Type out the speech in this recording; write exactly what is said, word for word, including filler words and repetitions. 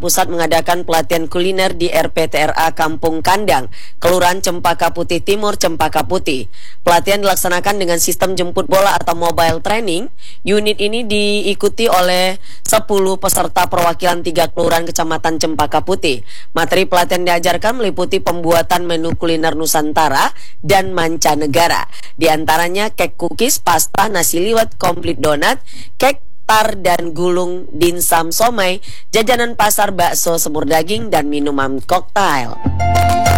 Pusat mengadakan pelatihan kuliner di R P T R A Kampung Kandang, Kelurahan Cempaka Putih Timur, Cempaka Putih. Pelatihan dilaksanakan dengan sistem jemput bola atau mobile training. Unit ini diikuti oleh sepuluh peserta perwakilan tiga kelurahan Kecamatan Cempaka Putih. Materi pelatihan diajarkan meliputi pembuatan menu kuliner Nusantara dan mancanegara. Di antaranya kek cookies, pasta, nasi liwet, komplit donat, kek tar dan gulung, dimsum somai, jajanan pasar, bakso, semur daging, dan minuman koktail.